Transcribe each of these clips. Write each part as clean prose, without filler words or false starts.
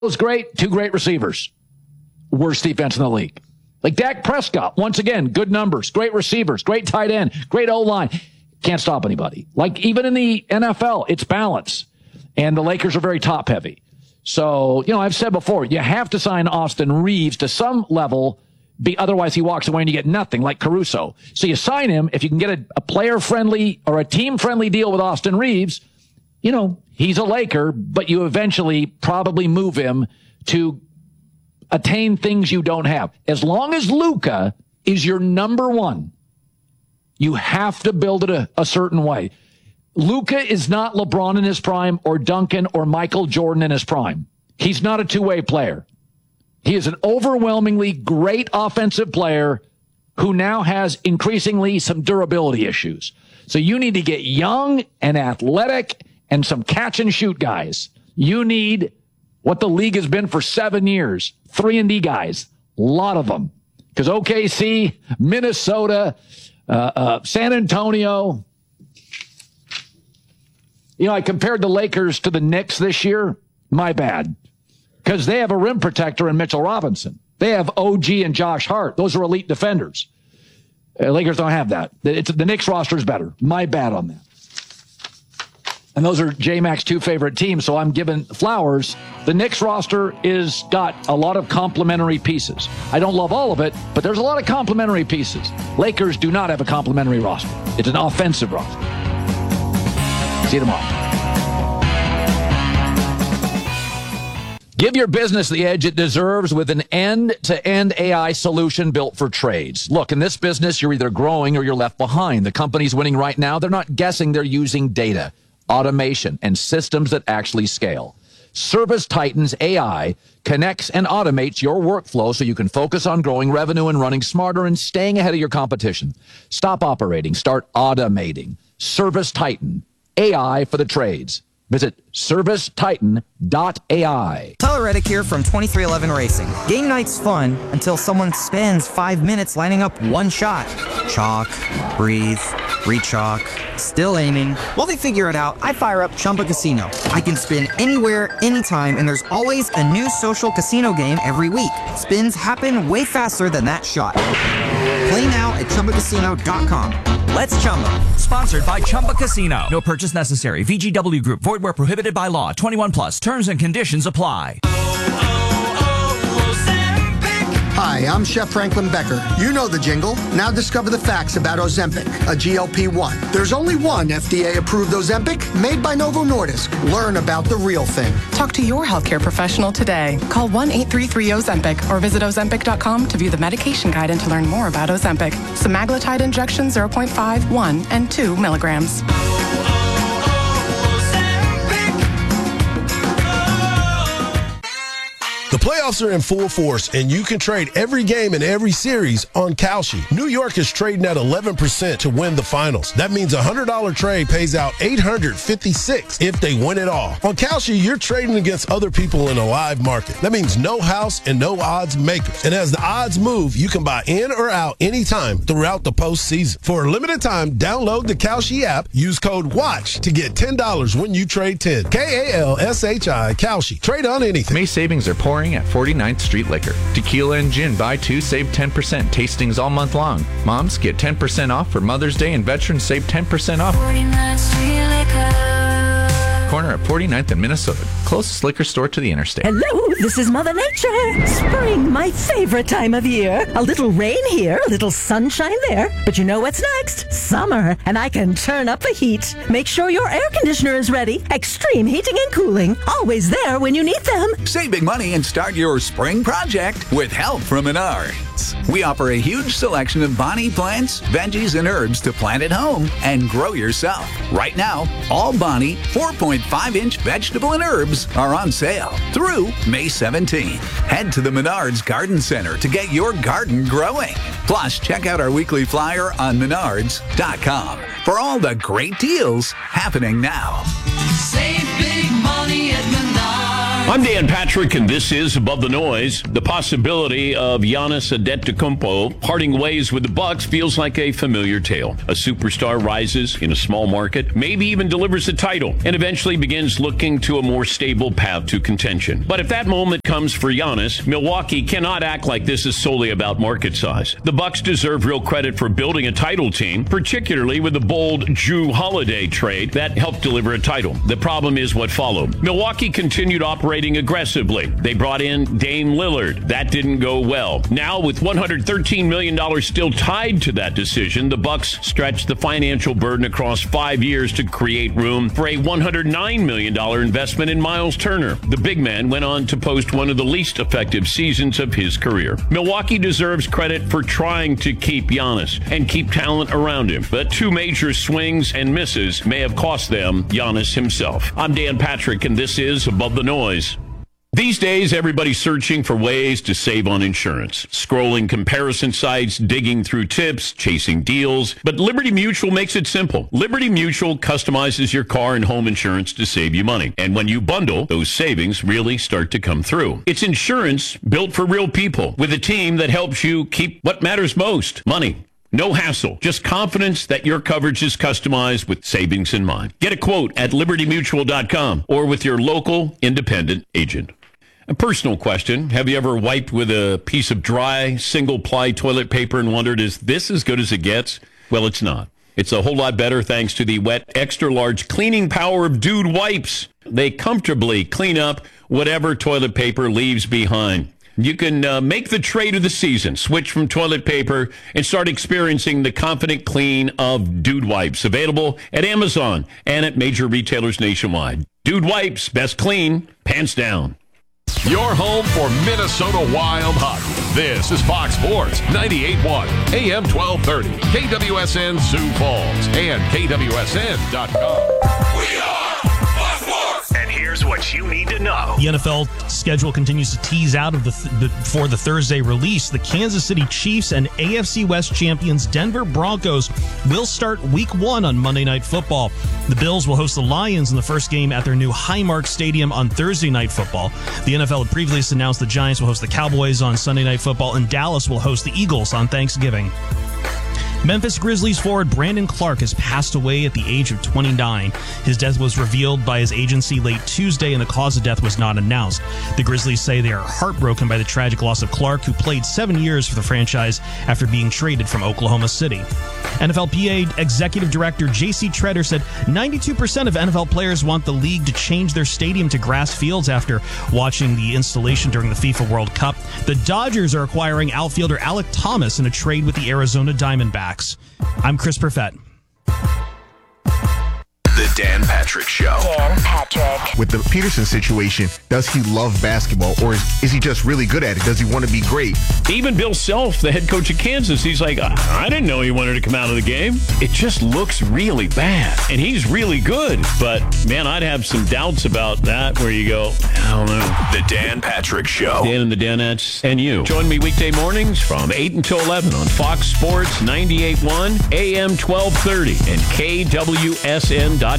was great. 2 great receivers. Worst defense in the league. Like Dak Prescott, once again, good numbers, great receivers, great tight end, great O-line. Can't stop anybody. Like even in the NFL, it's balance. And the Lakers are very top heavy. So, I've said before, you have to sign Austin Reeves to some level. Otherwise he walks away and you get nothing, like Caruso. So you sign him. If you can get a player-friendly or a team-friendly deal with Austin Reeves, he's a Laker, but you eventually probably move him to attain things you don't have. As long as Luka is your number one, you have to build it a certain way. Luka is not LeBron in his prime or Duncan or Michael Jordan in his prime. He's not a two-way player. He is an overwhelmingly great offensive player who now has increasingly some durability issues. So you need to get young and athletic and some catch-and-shoot guys. You need what the league has been for 7 years, 3-and-D guys, a lot of them. Because OKC, Minnesota, San Antonio. I compared the Lakers to the Knicks this year. My bad. Because they have a rim protector in Mitchell Robinson. They have OG and Josh Hart. Those are elite defenders. Lakers don't have that. The Knicks roster is better. My bad on that. And those are J-Mac's 2 favorite teams, so I'm giving flowers. The Knicks roster is got a lot of complementary pieces. I don't love all of it, but there's a lot of complementary pieces. Lakers do not have a complementary roster. It's an offensive roster. See you tomorrow. Give your business the edge it deserves with an end-to-end AI solution built for trades. Look, in this business, you're either growing or you're left behind. The companies winning right now, they're not guessing, they're using data, automation, and systems that actually scale. ServiceTitan's AI connects and automates your workflow so you can focus on growing revenue and running smarter and staying ahead of your competition. Stop operating. Start automating. ServiceTitan, AI for the trades. Visit ServiceTitan.ai. Tyler Reddick here from 2311 Racing. Game night's fun until someone spends 5 minutes lining up one shot. Chalk, breathe, re-chalk, still aiming. While they figure it out, I fire up Chumba Casino. I can spin anywhere, anytime, and there's always a new social casino game every week. Spins happen way faster than that shot. Play now at ChumbaCasino.com. Let's Chumba. Sponsored by Chumba Casino. No purchase necessary. VGW Group. Void where prohibited by law. 21 plus. Terms and conditions apply. Hi, I'm Chef Franklin Becker. You know the jingle. Now discover the facts about Ozempic, a GLP-1. There's only one FDA-approved Ozempic made by Novo Nordisk. Learn about the real thing. Talk to your healthcare professional today. Call 1-833-OZEMPIC or visit Ozempic.com to view the medication guide and to learn more about Ozempic. Semaglutide injection 0.5, 1, and 2 milligrams. The playoffs are in full force, and you can trade every game in every series on Kalshi. New York is trading at 11% to win the finals. That means a $100 trade pays out $856 if they win it all. On Kalshi, you're trading against other people in a live market. That means no house and no odds makers. And as the odds move, you can buy in or out anytime throughout the postseason. For a limited time, download the Kalshi app. Use code WATCH to get $10 when you trade 10. Kalshi, Kalshi. Trade on anything. May savings are pouring at 49th Street Liquor. Tequila and gin, buy 2, save 10%. Tastings all month long. Moms, get 10% off for Mother's Day, and veterans save 10% off. 49th Street Liquor. Corner at 49th and Minnesota. Closest liquor store to the interstate. Hello, this is Mother Nature. Spring, my favorite time of year. A little rain here, a little sunshine there. But you know what's next? Summer, and I can turn up the heat. Make sure your air conditioner is ready. Extreme heating and cooling. Always there when you need them. Save big money and start your spring project with help from Menards. We offer a huge selection of Bonnie plants, veggies, and herbs to plant at home and grow yourself. Right now, all Bonnie 4.5-inch vegetable and herbs are on sale through May 17th. Head to the Menards Garden Center to get your garden growing. Plus, check out our weekly flyer on Menards.com for all the great deals happening now. Save big money at Menards. I'm Dan Patrick, and this is Above the Noise. The possibility of Giannis Antetokounmpo parting ways with the Bucks feels like a familiar tale. A superstar rises in a small market, maybe even delivers a title, and eventually begins looking to a more stable path to contention. But if that moment comes for Giannis, Milwaukee cannot act like this is solely about market size. The Bucks deserve real credit for building a title team, particularly with the bold Jrue Holiday trade that helped deliver a title. The problem is what followed. Milwaukee continued operating aggressively. They brought in Dame Lillard. That didn't go well. Now, with $113 million still tied to that decision, the Bucks stretched the financial burden across 5 years to create room for a $109 million investment in Miles Turner. The big man went on to post one of the least effective seasons of his career. Milwaukee deserves credit for trying to keep Giannis and keep talent around him, but 2 major swings and misses may have cost them Giannis himself. I'm Dan Patrick, and this is Above the Noise. These days, everybody's searching for ways to save on insurance. Scrolling comparison sites, digging through tips, chasing deals. But Liberty Mutual makes it simple. Liberty Mutual customizes your car and home insurance to save you money. And when you bundle, those savings really start to come through. It's insurance built for real people with a team that helps you keep what matters most, money. No hassle, just confidence that your coverage is customized with savings in mind. Get a quote at libertymutual.com or with your local independent agent. A personal question. Have you ever wiped with a piece of dry, single-ply toilet paper and wondered, is this as good as it gets? Well, it's not. It's a whole lot better thanks to the wet, extra-large cleaning power of Dude Wipes. They comfortably clean up whatever toilet paper leaves behind. You can make the trade of the season, switch from toilet paper, and start experiencing the confident clean of Dude Wipes. Available at Amazon and at major retailers nationwide. Dude Wipes, best clean, pants down. Your home for Minnesota Wild hockey. This is Fox Sports 98.1 AM 1230, KWSN Sioux Falls, and KWSN.com. We are Fox Sports. And here's what you need to know. The NFL schedule continues to tease out of before the Thursday release. The Kansas City Chiefs and AFC West champions Denver Broncos will start Week 1 on Monday Night Football. The Bills will host the Lions in the first game at their new Highmark Stadium on Thursday Night Football. The NFL had previously announced the Giants will host the Cowboys on Sunday Night Football, and Dallas will host the Eagles on Thanksgiving. Memphis Grizzlies forward Brandon Clark has passed away at the age of 29. His death was revealed by his agency late Tuesday, and the cause of death was not announced. The Grizzlies say they are heartbroken by the tragic loss of Clark, who played 7 years for the franchise after being traded from Oklahoma City. NFLPA Executive Director J.C. Treader said 92% of NFL players want the league to change their stadium to grass fields after watching the installation during the FIFA World Cup. The Dodgers are acquiring outfielder Alec Thomas in a trade with the Arizona Diamondbacks. I'm Chris Perfett. The Dan Patrick Show. Dan Patrick. With the Peterson situation, does he love basketball, or is he just really good at it? Does he want to be great? Even Bill Self, the head coach of Kansas, he's like, I didn't know he wanted to come out of the game. It just looks really bad, and he's really good. But, man, I'd have some doubts about that where you go, I don't know. The Dan Patrick Show. Dan and the Danettes and you. Join me weekday mornings from 8 until 11 on Fox Sports 98.1, AM 1230, and KWSN.com.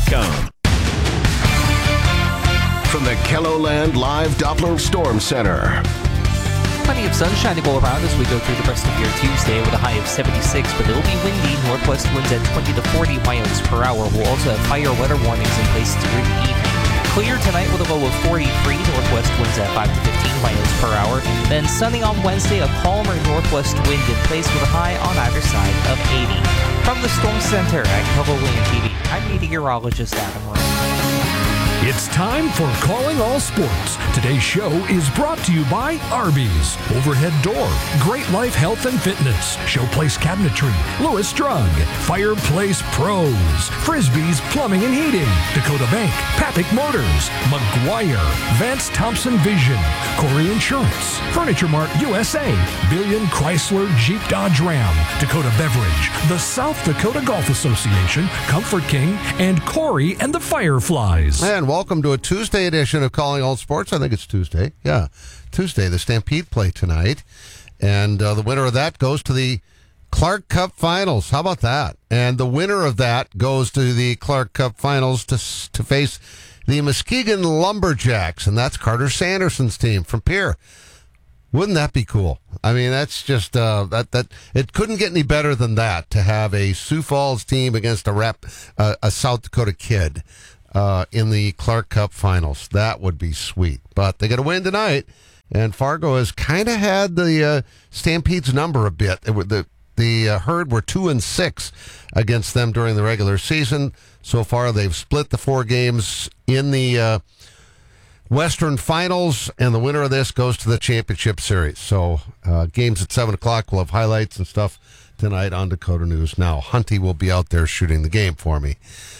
From the KELOLAND Live Doppler Storm Center. Plenty of sunshine to go around as we go through the rest of your Tuesday with a high of 76, but it'll be windy. Northwest winds at 20 to 40 miles per hour. We'll also have fire weather warnings in place through the evening. Clear tonight with a low of 43. Northwest winds at 5 to 15 miles per hour. Then sunny on Wednesday, a calmer northwest wind in place with a high on either side of 80. From the Storm Center at KELOLAND TV, I'm meteorologist Adam Rowe. It's time for Calling All Sports. Today's show is brought to you by Arby's, Overhead Door, Great Life Health and Fitness, Showplace Cabinetry, Lewis Drug, Fireplace Pros, Frisbee's Plumbing and Heating, Dakota Bank, Papik Motors, McGuire, Vance Thompson Vision, Corey Insurance, Furniture Mart USA, Billion Chrysler Jeep Dodge Ram, Dakota Beverage, the South Dakota Golf Association, Comfort King, and Corey and the Fireflies. And welcome to a Tuesday edition of Calling All Sports. I think it's Tuesday. Yeah, Tuesday. The Stampede play tonight. And the winner of that goes to the Clark Cup Finals. How about that? And the winner of that goes to the Clark Cup Finals to face the Muskegon Lumberjacks, and that's Carter Sanderson's team from Pierre. Wouldn't that be cool? I mean, that's just that it couldn't get any better than that, to have a Sioux Falls team against a South Dakota kid in the Clark Cup Finals. That would be sweet. But they got to win tonight, and Fargo has kind of had the Stampede's number a bit. The Herd were 2-6 against them during the regular season. So far, they've split the 4 games in the Western Finals, and the winner of this goes to the championship series. So games at 7 o'clock. We'll have highlights and stuff tonight on Dakota News Now. Hunty will be out there shooting the game for me.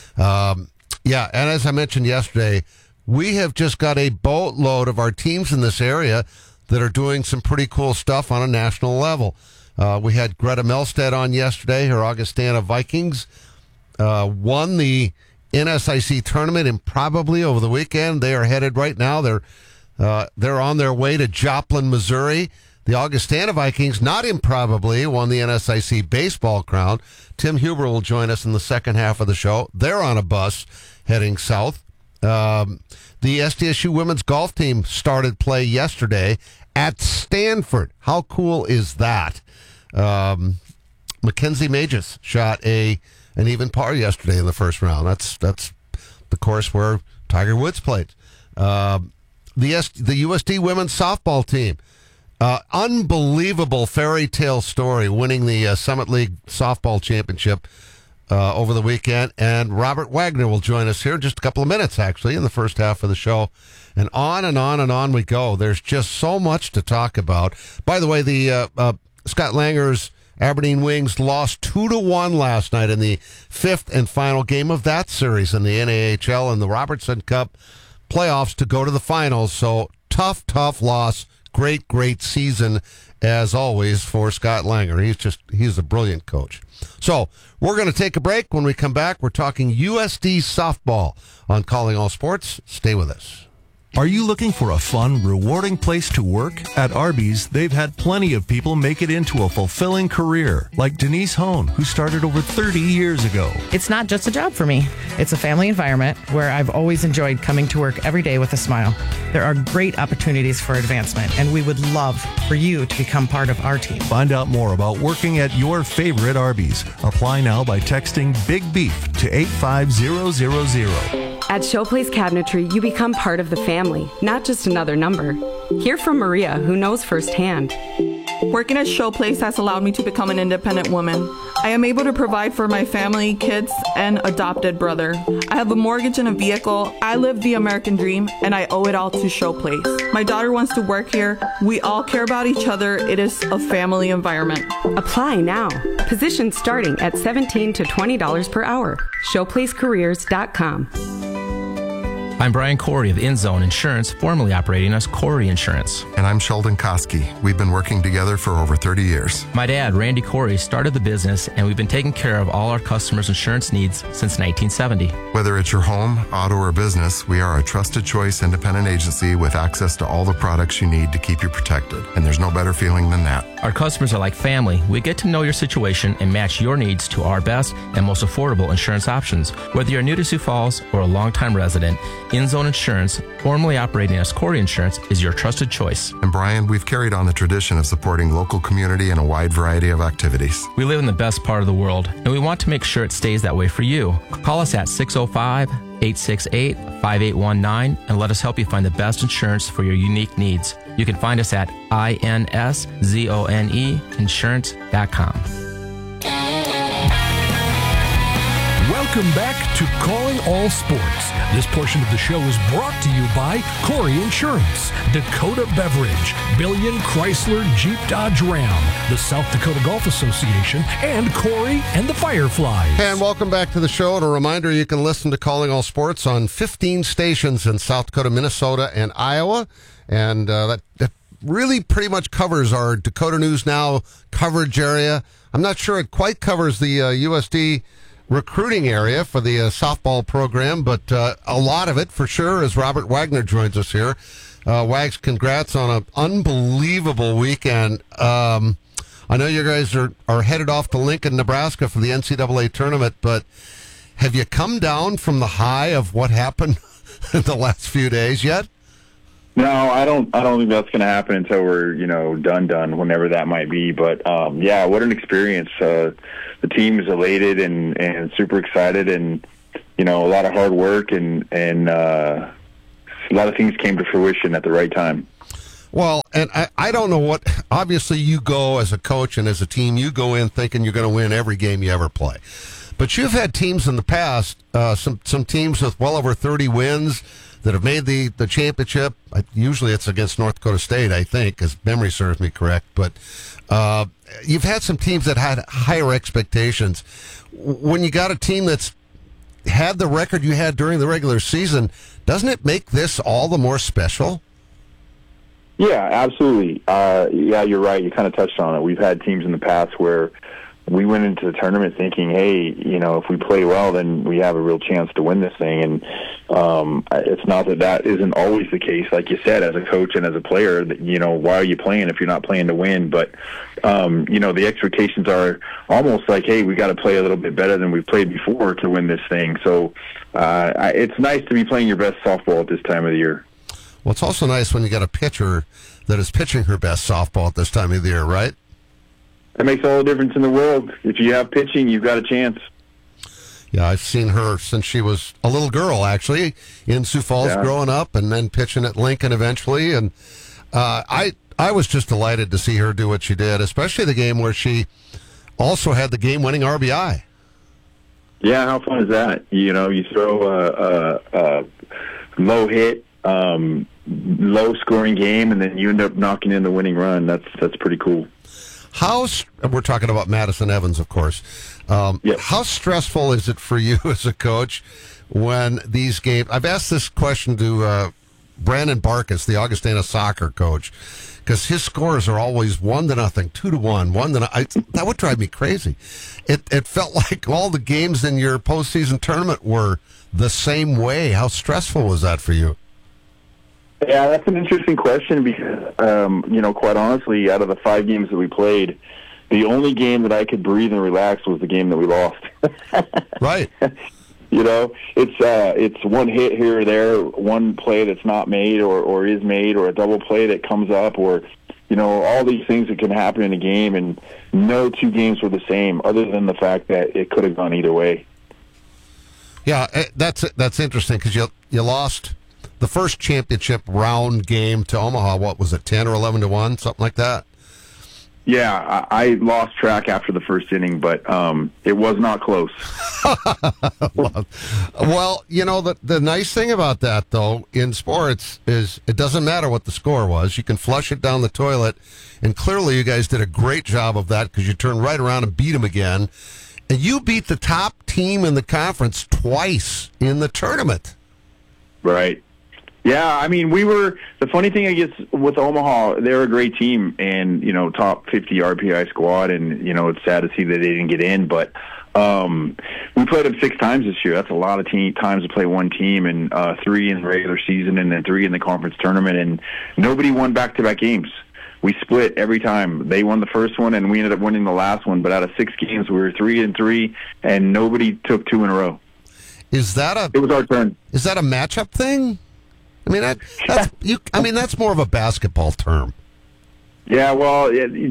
Yeah, and as I mentioned yesterday, we have just got a boatload of our teams in this area that are doing some pretty cool stuff on a national level. We had Greta Melstead on yesterday. Her Augustana Vikings won the NSIC tournament improbably over the weekend. They are headed right now. They're on their way to Joplin, Missouri. The Augustana Vikings, not improbably, won the NSIC baseball crown. Tim Huber will join us in the second half of the show. They're on a bus heading south. The SDSU women's golf team started play yesterday at Stanford. How cool is that? Mackenzie Mages shot an even par yesterday in the first round. That's the course where Tiger Woods played. The USD women's softball team, unbelievable fairy tale story, winning the Summit League softball championship over the weekend. And Robert Wagner will join us here in just a couple of minutes, actually, in the first half of the show. And on and on and on we go. There's just so much to talk about. By the way, the Scott Langer's Aberdeen Wings lost 2-1 last night in the 5th and final game of that series in the NAHL and the Robertson Cup playoffs to go to the finals. So tough loss. Great season as always for Scott Langer. He's a brilliant coach. So we're going to take a break. When we come back, we're talking USD softball on Calling All Sports. Stay with us. Are you looking for a fun, rewarding place to work? At Arby's, they've had plenty of people make it into a fulfilling career, like Denise Hone, who started over 30 years ago. It's not just a job for me. It's a family environment where I've always enjoyed coming to work every day with a smile. There are great opportunities for advancement, and we would love for you to become part of our team. Find out more about working at your favorite Arby's. Apply now by texting Big Beef to 85000. At Showplace Cabinetry, you become part of the family, not just another number. Hear from Maria, who knows firsthand. Working at Showplace has allowed me to become an independent woman. I am able to provide for my family, kids, and adopted brother. I have a mortgage and a vehicle. I live the American dream, and I owe it all to Showplace. My daughter wants to work here. We all care about each other. It is a family environment. Apply now. Positions starting at $17 to $20 per hour. ShowplaceCareers.com. I'm Brian Corey of InZone Insurance, formerly operating as Corey Insurance. And I'm Sheldon Koski. We've been working together for over 30 years. My dad, Randy Corey, started the business, and we've been taking care of all our customers' insurance needs since 1970. Whether it's your home, auto, or business, we are a trusted choice independent agency with access to all the products you need to keep you protected. And there's no better feeling than that. Our customers are like family. We get to know your situation and match your needs to our best and most affordable insurance options. Whether you're new to Sioux Falls or a longtime resident, InZone Insurance, formerly operating as Corey Insurance, is your trusted choice. And Brian, we've carried on the tradition of supporting local community in a wide variety of activities. We live in the best part of the world, and we want to make sure it stays that way for you. Call us at 605-868-5819 and let us help you find the best insurance for your unique needs. You can find us at inszoneinsurance.com. Welcome back to Calling All Sports. This portion of the show is brought to you by Corey Insurance, Dakota Beverage, Billion Chrysler Jeep Dodge Ram, the South Dakota Golf Association, and Corey and the Fireflies. And welcome back to the show. And a reminder, you can listen to Calling All Sports on 15 stations in South Dakota, Minnesota, and Iowa. And that really pretty much covers our Dakota News Now coverage area. I'm not sure it quite covers the USD recruiting area for the softball program, but a lot of it for sure as Robert Wagner joins us here. Wags, congrats on an unbelievable weekend. I know you guys are headed off to Lincoln, Nebraska for the NCAA tournament, but have you come down from the high of what happened in the last few days yet? No, I don't think that's going to happen until we're, done, whenever that might be. But, yeah, what an experience. The team is elated and super excited, and, a lot of hard work and a lot of things came to fruition at the right time. Well, and I don't know what, obviously you go as a coach and as a team, you go in thinking you're going to win every game you ever play. But you've had teams in the past, some teams with well over 30 wins that have made the championship. Usually it's against North Dakota State, I think, as memory serves me correct. But you've had some teams that had higher expectations. When you got a team that's had the record you had during the regular season, doesn't it make this all the more special? Yeah, absolutely. Yeah, you're right. You kind of touched on it. We've had teams in the past where we went into the tournament thinking, hey, if we play well, then we have a real chance to win this thing. And it's not that isn't always the case. Like you said, as a coach and as a player, why are you playing if you're not playing to win? But, the expectations are almost like, hey, we got to play a little bit better than we've played before to win this thing. So it's nice to be playing your best softball at this time of the year. Well, it's also nice when you got a pitcher that is pitching her best softball at this time of the year, right? It makes all the difference in the world. If you have pitching, you've got a chance. Yeah, I've seen her since she was a little girl, actually, in Sioux Falls growing up, and then pitching at Lincoln eventually. And I was just delighted to see her do what she did, especially the game where she also had the game-winning RBI. Yeah, how fun is that? You throw a low hit, low-scoring game, and then you end up knocking in the winning run. That's pretty cool. We're talking about Madison Evans, of course. How stressful is it for you as a coach when these games? I've asked this question to Brandon Barkus, the Augustana soccer coach, because his scores are always 1-0, 2-1, 1-0. That would drive me crazy. It felt like all the games in your postseason tournament were the same way. How stressful was that for you? Yeah, that's an interesting question because, quite honestly, out of the 5 games that we played, the only game that I could breathe and relax was the game that we lost. Right. It's one hit here or there, one play that's not made or is made, or a double play that comes up, or, all these things that can happen in a game, and no 2 games were the same other than the fact that it could have gone either way. Yeah, that's interesting because you lost the first championship round game to Omaha. What was it, 10 or 11-1, something like that? Yeah, I lost track after the first inning, but it was not close. Well, the nice thing about that, though, in sports is it doesn't matter what the score was. You can flush it down the toilet, and clearly you guys did a great job of that because you turned right around and beat them again. And you beat the top team in the conference twice in the tournament. Right. Yeah, I mean, the funny thing, I guess, with Omaha, they're a great team and, top 50 RPI squad, and, it's sad to see that they didn't get in, but we played them 6 times this year. That's a lot of times to play one team, and 3 in the regular season and then 3 in the conference tournament, and nobody won back-to-back games. We split every time. They won the first one, and we ended up winning the last one, but out of 6 games, we were 3-3, and nobody took 2 in a row. It was our turn. Is that a matchup thing? I mean, that's more of a basketball term. Yeah, well,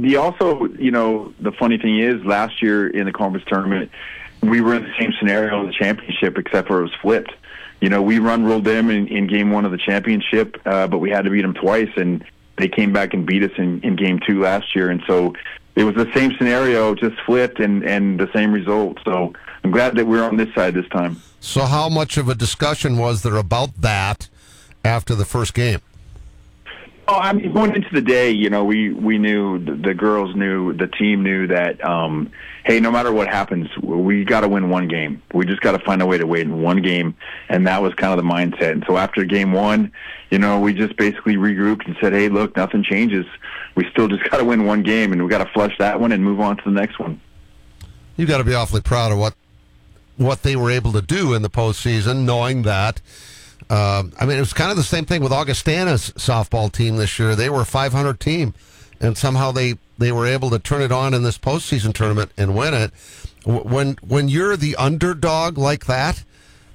the funny thing is, last year in the conference tournament, we were in the same scenario in the championship, except for it was flipped. We ruled them in game 1 of the championship, but we had to beat them twice, and they came back and beat us in game 2 last year. And so it was the same scenario, just flipped, and the same result. So I'm glad that we're on this side this time. So how much of a discussion was there about that after the first game? Oh, I mean, going into the day, we knew, the girls knew, the team knew that, hey, no matter what happens, we got to win one game. We just got to find a way to win one game, and that was kind of the mindset. And so after game 1, we just basically regrouped and said, hey, look, nothing changes. We still just got to win one game, and we got to flush that one and move on to the next one. You got to be awfully proud of what they were able to do in the postseason, knowing that. It was kind of the same thing with Augustana's softball team this year. They were a 500 team, and somehow they were able to turn it on in this postseason tournament and win it. When you're the underdog like that,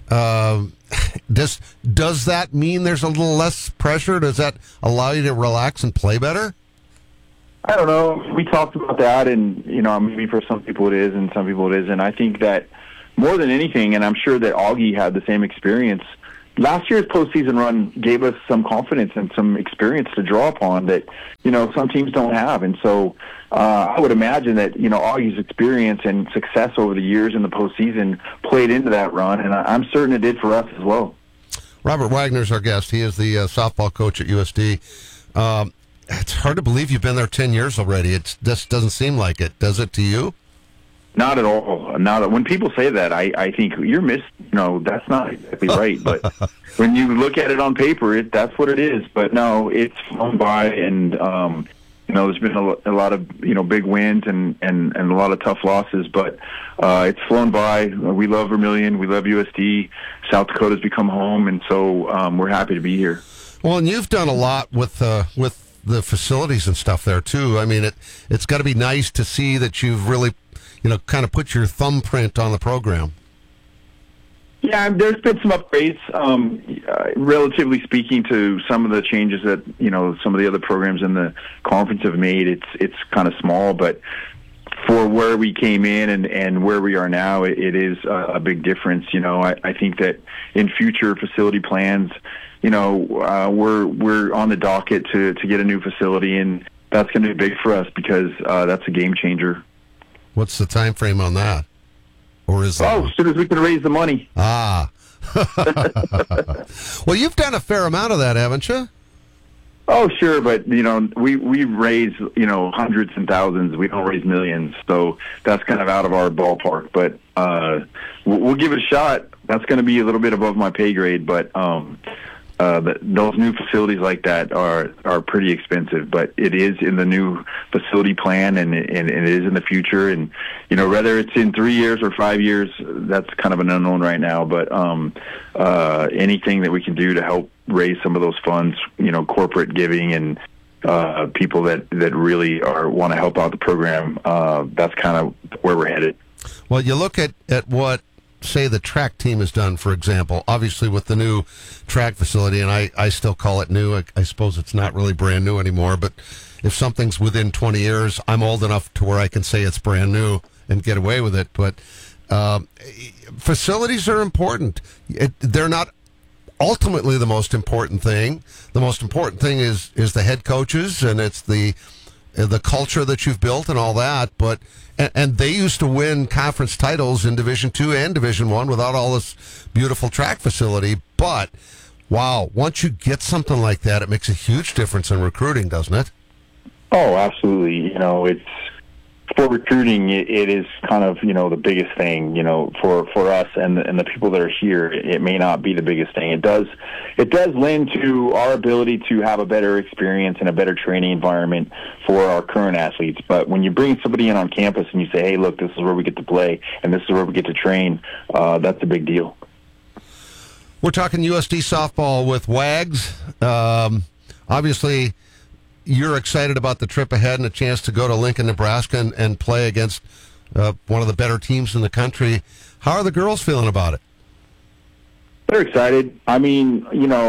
Does that mean there's a little less pressure? Does that allow you to relax and play better? I don't know. We talked about that, and maybe for some people it is, and some people it isn't. I think that more than anything, and I'm sure that Augie had the same experience. Last year's postseason run gave us some confidence and some experience to draw upon that some teams don't have, and so I would imagine that Augie's experience and success over the years in the postseason played into that run, and I'm certain it did for us as well. Robert Wagner's our guest. He is the softball coach at USD. It's hard to believe you've been there 10 years already. It just doesn't seem like it. Does it to you? Not at all. When people say that, I think you're that's not exactly right. But when you look at it on paper, that's what it is. But no, it's flown by, and there's been a lot of big wins and a lot of tough losses. But it's flown by. We love Vermilion. We love USD. South Dakota's become home, and so we're happy to be here. Well, and you've done a lot with the facilities and stuff there too. I mean, it's got to be nice to see that you've really, kind of put your thumbprint on the program. Yeah, there's been some upgrades, relatively speaking, to some of the changes that some of the other programs in the conference have made. It's kind of small, but for where we came in and where we are now, it is a big difference. I think that in future facility plans, we're on the docket to get a new facility, and that's going to be big for us because that's a game changer. What's the time frame on that? Or is as soon as we can raise the money. Ah. Well, you've done a fair amount of that, haven't you? Oh, sure, but we raise hundreds and thousands. We don't raise millions, so that's kind of out of our ballpark. But we'll give it a shot. That's going to be a little bit above my pay grade, but those new facilities like that are pretty expensive. But it is in the new facility plan, and it is in the future. And whether it's in 3 years or 5 years, that's kind of an unknown right now. But anything that we can do to help raise some of those funds, corporate giving and people that really want to help out the program, that's kind of where we're headed. Well, you look at what, say, the track team has done, for example, obviously with the new track facility, and I still call it new. I suppose it's not really brand new anymore, but if something's within 20 years, I'm old enough to where I can say it's brand new and get away with it. But facilities are important. They're not ultimately the most important thing. The most important thing is the head coaches, and it's the culture that you've built and all that. But and they used to win conference titles in Division II and Division I without all this beautiful track facility. But wow, once you get something like that, it makes a huge difference in recruiting, doesn't it? Oh, absolutely. It's for recruiting. It is kind of the biggest thing. For us and the people that are here, it may not be the biggest thing. It does lend to our ability to have a better experience and a better training environment for our current athletes. But when you bring somebody in on campus and you say, "Hey, look, this is where we get to play and this is where we get to train," that's a big deal. We're talking USD softball with Wags. Obviously, you're excited about the trip ahead and a chance to go to Lincoln, Nebraska and play against one of the better teams in the country. How are the girls feeling about it? They're excited. I mean,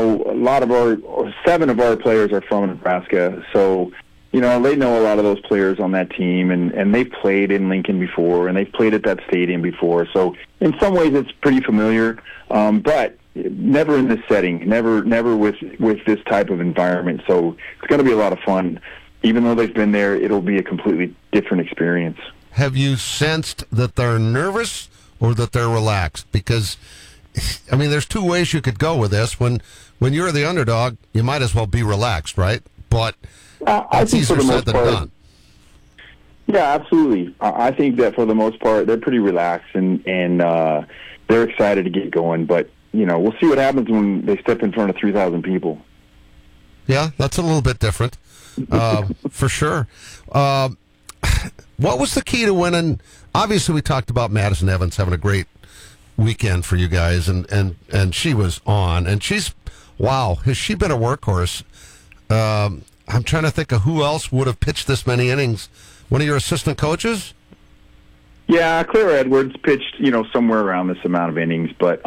seven of our players are from Nebraska, so they know a lot of those players on that team, and they've played in Lincoln before, and they've played at that stadium before. So in some ways it's pretty familiar, but never in this setting, never with this type of environment. So it's going to be a lot of fun. Even though they've been there, it'll be a completely different experience. Have you sensed that they're nervous or that they're relaxed? Because, I mean, there's two ways you could go with this. When you're the underdog, you might as well be relaxed, right? But that's easier said than done. Yeah, absolutely. I think that for the most part, they're pretty relaxed and they're excited to get going. But we'll see what happens when they step in front of 3,000 people. Yeah, that's a little bit different, for sure. What was the key to winning? Obviously, we talked about Madison Evans having a great weekend for you guys, and she was on, and has she been a workhorse? I'm trying to think of who else would have pitched this many innings. One of your assistant coaches? Yeah, Clara Edwards pitched, somewhere around this amount of innings, but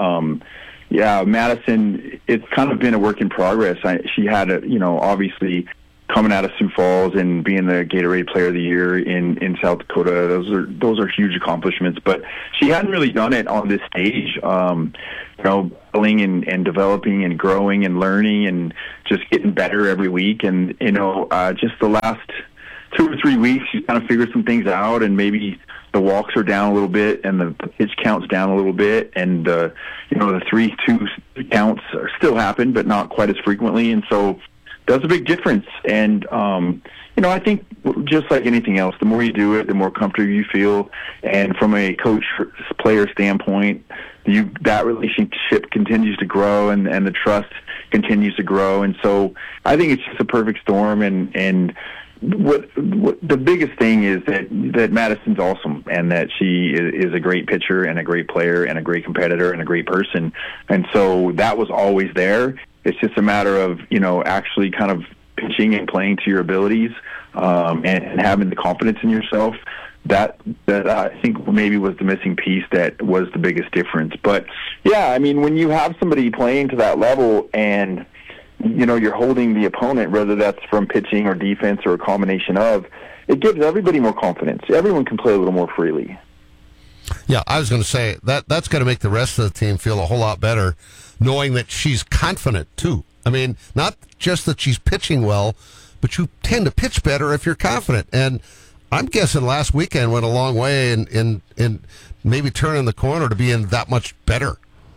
Madison, it's kind of been a work in progress. She had obviously coming out of Sioux Falls and being the Gatorade Player of the Year in South Dakota. Those are huge accomplishments, but she hadn't really done it on this stage. Building and developing and growing and learning and just getting better every week. And just the last 2 or 3 weeks, she's kind of figured some things out, and maybe the walks are down a little bit and the pitch count's down a little bit, and the 3-2 counts still happen, but not quite as frequently, and so that's a big difference. And I think just like anything else, the more you do it, the more comfortable you feel, and from a coach-player standpoint, that relationship continues to grow, and the trust continues to grow, and so I think it's just a perfect storm. And what the biggest thing is that Madison's awesome, and that she is a great pitcher and a great player and a great competitor and a great person, and so that was always there. It's just a matter of actually kind of pitching and playing to your abilities, and having the confidence in yourself. That I think maybe was the missing piece that was the biggest difference. But yeah, I mean, when you have somebody playing to that level and you're holding the opponent, whether that's from pitching or defense or a combination of, it gives everybody more confidence. Everyone can play a little more freely. Yeah, I was going to say that's going to make the rest of the team feel a whole lot better, knowing that she's confident too. I mean, not just that she's pitching well, but you tend to pitch better if you're confident. And I'm guessing last weekend went a long way in maybe turning the corner to being that much better.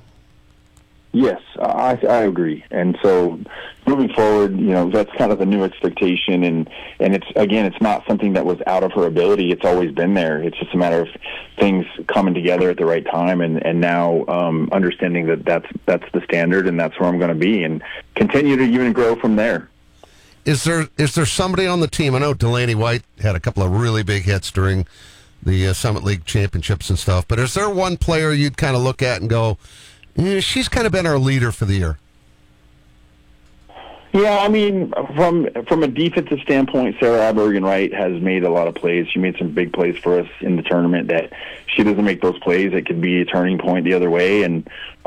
Yes, I agree. And so moving forward, that's kind of the new expectation. And it's not something that was out of her ability. It's always been there. It's just a matter of things coming together at the right time. And now understanding that's the standard, and that's where I'm going to be, and continue to even grow from there. Is there somebody on the team? I know Delaney White had a couple of really big hits during the Summit League championships and stuff, but is there one player you'd kind of look at and go, she's kind of been our leader for the year? Yeah, I mean, from a defensive standpoint, Sarah Abergen-Wright has made a lot of plays. She made some big plays for us in the tournament that she doesn't make those plays. It could be a turning point the other way. And,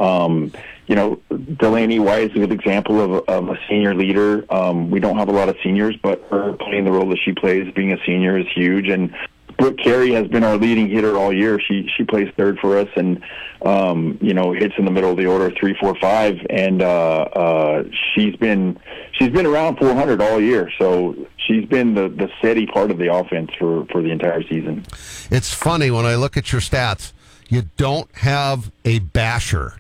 Delaney White is a good example of a senior leader. We don't have a lot of seniors, but her playing the role that she plays, being a senior, is huge. And Brooke Carey has been our leading hitter all year. She plays third for us, and hits in the middle of the order, 3, 4, 5, and she's been around 400 all year. So she's been the steady part of the offense for the entire season. It's funny when I look at your stats, you don't have a basher.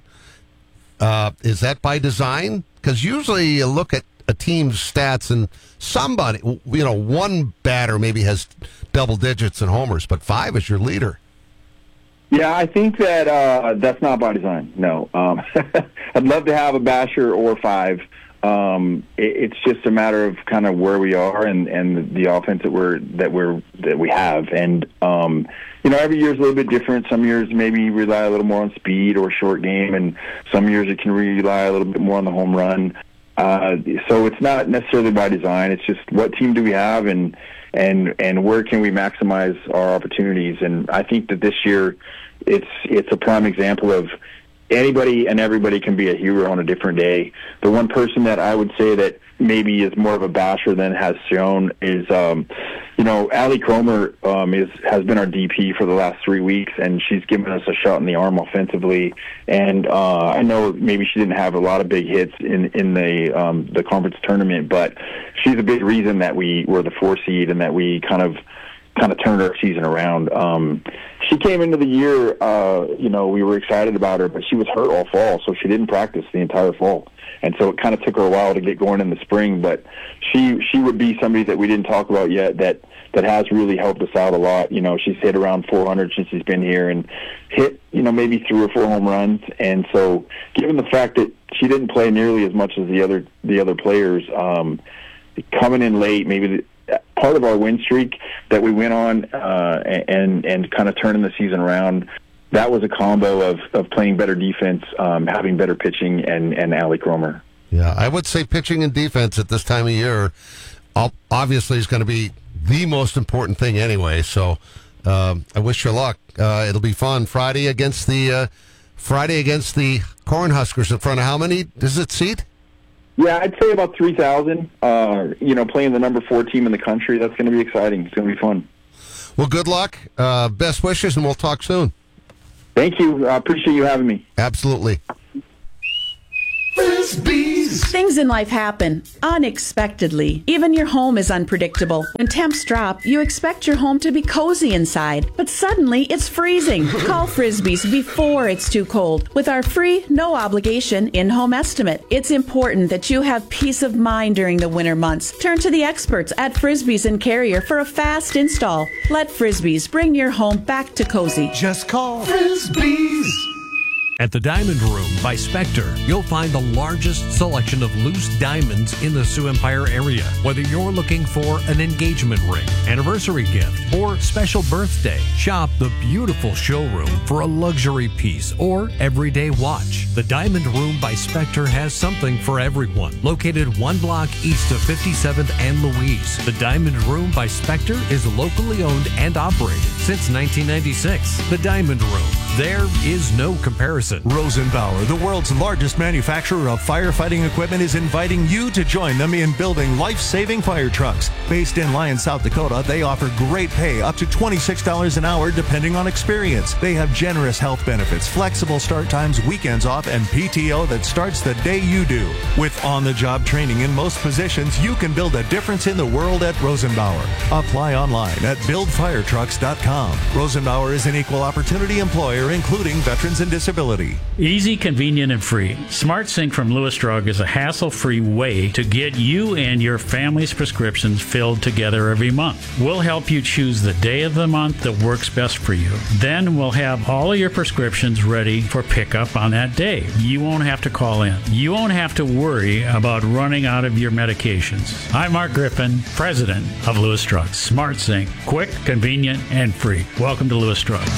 Is that by design? Because usually you look at a team's stats and somebody, one batter maybe has double digits in homers, but 5 is your leader. Yeah, I think that that's not by design. No, I'd love to have a basher or 5. It's just a matter of kind of where we are and the offense that we have. And every year is a little bit different. Some years maybe rely a little more on speed or short game, and some years it can rely a little bit more on the home run. So it's not necessarily by design. It's just what team do we have and where can we maximize our opportunities. And I think that this year it's a prime example of anybody and everybody can be a hero on a different day. The one person that I would say that maybe is more of a basher than has shown is, Allie Cromer has been our DP for the last 3 weeks, and she's given us a shot in the arm offensively. And I know maybe she didn't have a lot of big hits in the conference tournament, but she's a big reason that we were the 4 seed and that we kind of turned our season around. She came into the year, we were excited about her, but she was hurt all fall, so she didn't practice the entire fall. And so it kind of took her a while to get going in the spring, but she would be somebody that we didn't talk about yet that has really helped us out a lot. She's hit around 400 since she's been here and hit, maybe 3 or 4 home runs. And so given the fact that she didn't play nearly as much as the other players, coming in late, maybe part of our win streak that we went on and kind of turning the season around, that was a combo of playing better defense, having better pitching, and Allie Cromer. Yeah, I would say pitching and defense at this time of year obviously is going to be the most important thing anyway. So I wish you luck. It'll be fun. Friday against the Cornhuskers in front of how many does it seat? Yeah, I'd say about 3,000. Playing the number 4 team in the country, that's going to be exciting. It's going to be fun. Well, good luck. Best wishes, and we'll talk soon. Thank you. I appreciate you having me. Absolutely. Things in life happen unexpectedly. Even your home is unpredictable. When temps drop, you expect your home to be cozy inside, but suddenly it's freezing. Call Frisbee's before it's too cold with our free, no-obligation in-home estimate. It's important that you have peace of mind during the winter months. Turn to the experts at Frisbee's and Carrier for a fast install. Let Frisbee's bring your home back to cozy. Just call Frisbee's. At the Diamond Room by Spectre, you'll find the largest selection of loose diamonds in the Sioux Empire area. Whether you're looking for an engagement ring, anniversary gift, or special birthday, shop the beautiful showroom for a luxury piece or everyday watch. The Diamond Room by Spectre has something for everyone. Located 1 block east of 57th and Louise, the Diamond Room by Spectre is locally owned and operated since 1996. The Diamond Room. There is no comparison. Rosenbauer, the world's largest manufacturer of firefighting equipment, is inviting you to join them in building life-saving fire trucks. Based in Lyon, South Dakota, they offer great pay, up to $26 an hour depending on experience. They have generous health benefits, flexible start times, weekends off, and PTO that starts the day you do. With on-the-job training in most positions, you can build a difference in the world at Rosenbauer. Apply online at buildfiretrucks.com. Rosenbauer is an equal opportunity employer, including veterans and disability. Easy, convenient, and free. SmartSync from Lewis Drug is a hassle-free way to get you and your family's prescriptions filled together every month. We'll help you choose the day of the month that works best for you. Then we'll have all of your prescriptions ready for pickup on that day. You won't have to call in. You won't have to worry about running out of your medications. I'm Mark Griffin, president of Lewis Drug. SmartSync. Quick, convenient, and free. Welcome to Lewis Drug.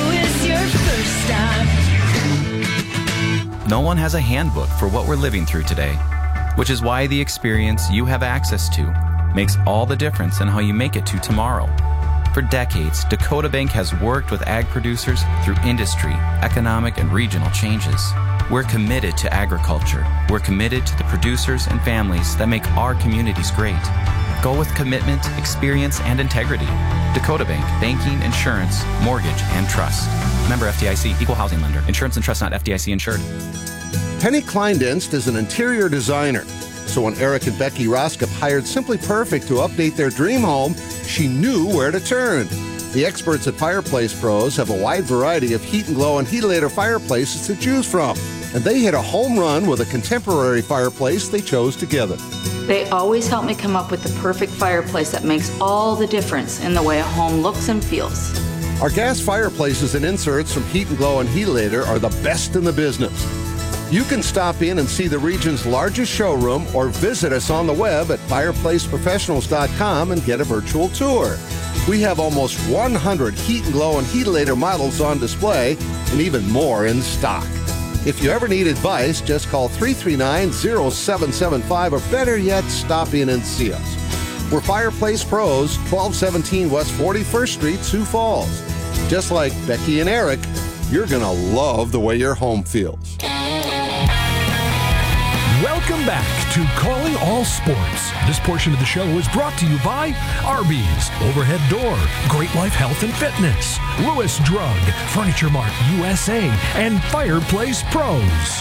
No one has a handbook for what we're living through today, which is why the experience you have access to makes all the difference in how you make it to tomorrow. For decades, Dakota Bank has worked with ag producers through industry, economic, and regional changes. We're committed to agriculture. We're committed to the producers and families that make our communities great. Go with commitment, experience, and integrity. Dakota Bank, banking, insurance, mortgage, and trust. Member FDIC, equal housing lender. Insurance and trust not FDIC insured. Penny Kleindienst is an interior designer. So when Eric and Becky Roskop hired Simply Perfect to update their dream home, she knew where to turn. The experts at Fireplace Pros have a wide variety of Heat and Glow and Heatilator fireplaces to choose from. And they hit a home run with a contemporary fireplace they chose together. They always help me come up with the perfect fireplace that makes all the difference in the way a home looks and feels. Our gas fireplaces and inserts from Heat and Glow and Heatilator are the best in the business. You can stop in and see the region's largest showroom or visit us on the web at fireplaceprofessionals.com and get a virtual tour. We have almost 100 Heat and Glow and Heatilator models on display and even more in stock. If you ever need advice, just call 339-0775 or better yet, stop in and see us. We're Fireplace Pros, 1217 West 41st Street, Sioux Falls. Just like Becky and Eric, you're going to love the way your home feels. Welcome back to Calling All Sports. This portion of the show is brought to you by Arby's, Overhead Door, Great Life Health and Fitness, Lewis Drug, Furniture Mart USA, and Fireplace Pros.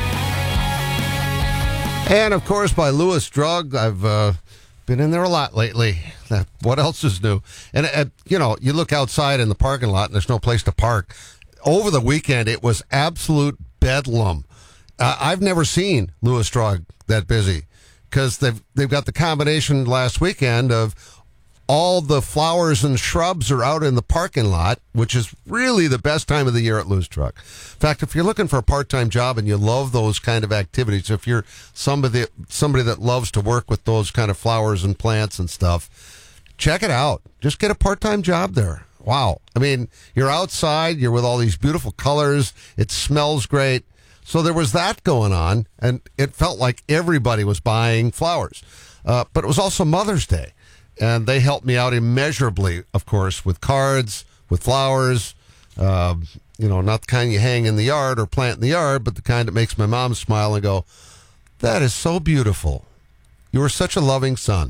And, of course, by Lewis Drug. I've been in there a lot lately. What else is new? And, you look outside in the parking lot and there's no place to park. Over the weekend, it was absolute bedlam. I've never seen Lewis Drug that busy because they've got the combination last weekend of all the flowers and shrubs are out in the parking lot, which is really the best time of the year at Lewis Drug. In fact, if you're looking for a part-time job and you love those kind of activities, if you're somebody that loves to work with those kind of flowers and plants and stuff, check it out. Just get a part-time job there. Wow. I mean, you're outside, you're with all these beautiful colors, it smells great. So there was that going on, and it felt like everybody was buying flowers. But it was also Mother's Day, and they helped me out immeasurably, of course, with cards, with flowers. Not the kind you hang in the yard or plant in the yard, but the kind that makes my mom smile and go, "That is so beautiful. You were such a loving son."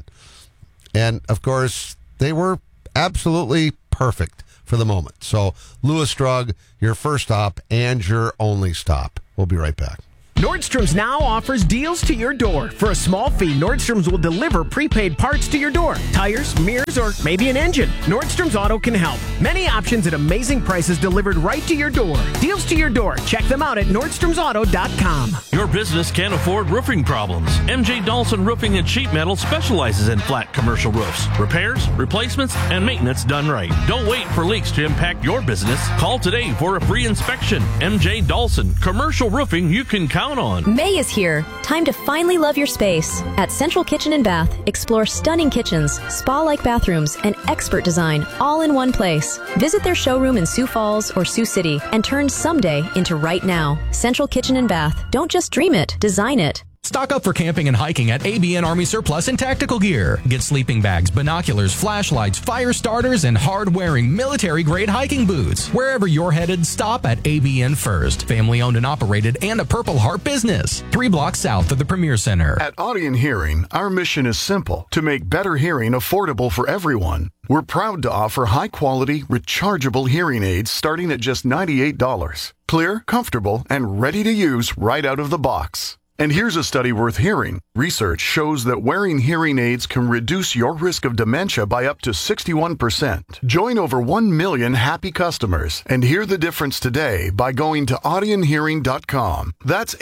And, of course, they were absolutely perfect for the moment. So, Lewis Drug, your first stop and your only stop. We'll be right back. Nordstrom's now offers deals to your door. For a small fee, Nordstrom's will deliver prepaid parts to your door. Tires, mirrors, or maybe an engine. Nordstrom's Auto can help. Many options at amazing prices delivered right to your door. Deals to your door. Check them out at NordstromsAuto.com. Your business can't afford roofing problems. MJ Dawson Roofing and Sheet Metal specializes in flat commercial roofs. Repairs, replacements, and maintenance done right. Don't wait for leaks to impact your business. Call today for a free inspection. MJ Dawson, commercial roofing you can count on. May is here. Time to finally love your space. At Central Kitchen and Bath, explore stunning kitchens, spa-like bathrooms, and expert design all in one place. Visit their showroom in Sioux Falls or Sioux City and turn someday into right now. Central Kitchen and Bath. Don't just dream it, design it. Stock up for camping and hiking at ABN Army Surplus and Tactical Gear. Get sleeping bags, binoculars, flashlights, fire starters, and hard-wearing military-grade hiking boots. Wherever you're headed, stop at ABN first. Family-owned and operated and a Purple Heart business. 3 blocks south of the Premier Center. At Audion Hearing, our mission is simple: to make better hearing affordable for everyone. We're proud to offer high-quality, rechargeable hearing aids starting at just $98. Clear, comfortable, and ready to use right out of the box. And here's a study worth hearing. Research shows that wearing hearing aids can reduce your risk of dementia by up to 61%. Join over 1 million happy customers and hear the difference today by going to audionhearing.com. That's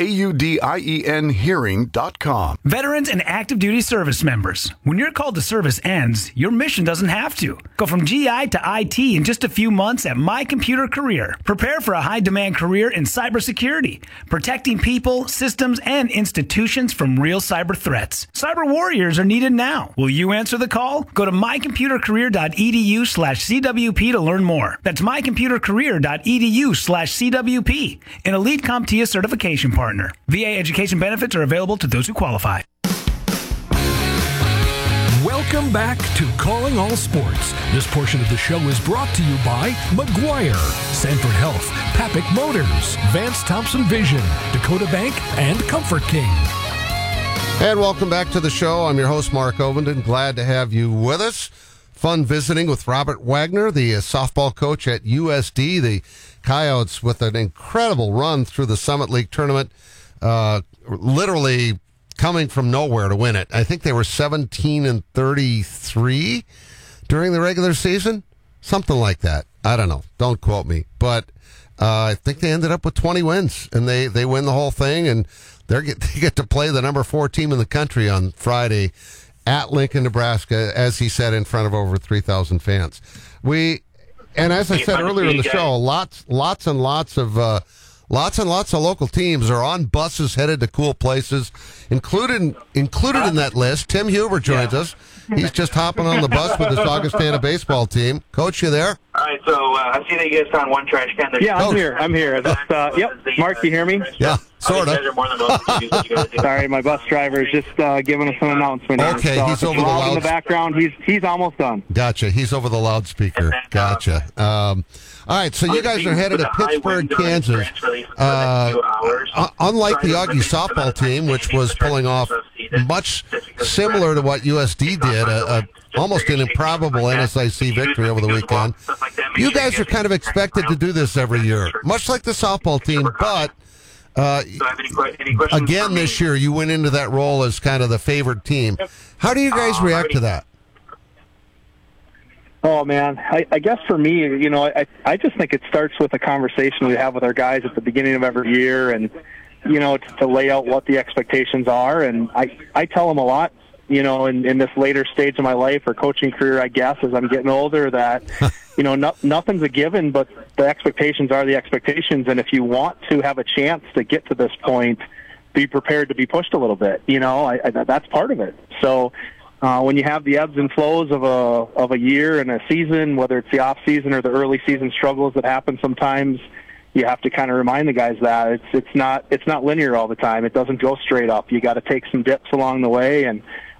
AUDIEN hearing.com. Veterans and active duty service members, when your call to service ends, your mission doesn't have to. Go from GI to IT in just a few months at My Computer Career. Prepare for a high-demand career in cybersecurity, protecting people, systems, and institutions from real cyber threats. Cyber warriors are needed now. Will you answer the call? Go to mycomputercareer.edu/CWP to learn more. That's mycomputercareer.edu/CWP, an elite CompTIA certification partner. VA education benefits are available to those who qualify. Welcome back to Calling All Sports. This portion of the show is brought to you by McGuire, Sanford Health, Papik Motors, Vance Thompson Vision, Dakota Bank, and Comfort King. And welcome back to the show. I'm your host, Mark Ovenden. Glad to have you with us. Fun visiting with Robert Wagner, the softball coach at USD. The Coyotes with an incredible run through the Summit League tournament, literally coming from nowhere to win it. I think they were 17-33 during the regular season, something like that. I don't know. Don't quote me, but I think they ended up with 20 wins, and they win the whole thing, and they get to play the number 4 team in the country on Friday at Lincoln, Nebraska, as he said, in front of over 3,000 fans. And as I said earlier in the show, lots and lots of local teams are on buses headed to cool places. Included in that list, Tim Huber joins us. He's just hopping on the bus with his Augustana baseball team. Coach, you there? All right, so I see that you guys found one trash can. Yeah, I'm here. Yep. Mark, you hear me? Yeah, sort of. Sorry, my bus driver is just giving us an announcement. Okay, so he's over the in the background. He's almost done. Gotcha. He's over the loudspeaker. Gotcha. All right, so you guys are headed to Pittsburgh, Kansas. Unlike the Augie softball team, which was pulling off much similar to what USD did, almost an improbable NSIC victory over the weekend, you guys are kind of expected to do this every year, much like the softball team, but again this year you went into that role as kind of the favored team. How do you guys react to that? Oh, man, I guess for me, I just think it starts with a conversation we have with our guys at the beginning of every year, and, to lay out what the expectations are. And I tell them a lot, in this later stage of my life or coaching career, I guess, as I'm getting older, that, nothing's a given, but the expectations are the expectations. And if you want to have a chance to get to this point, be prepared to be pushed a little bit. That's part of it. So, when you have the ebbs and flows of a year and a season, whether it's the off season or the early season struggles that happen sometimes, you have to kind of remind the guys that it's not linear all the time. It doesn't go straight up. You got to take some dips along the way, and